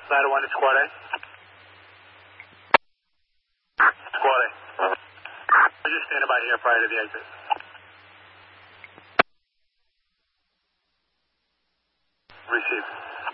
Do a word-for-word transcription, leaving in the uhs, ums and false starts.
nine oh one to Squad A. Squad A. We're just standing by here prior to the exit. Receive.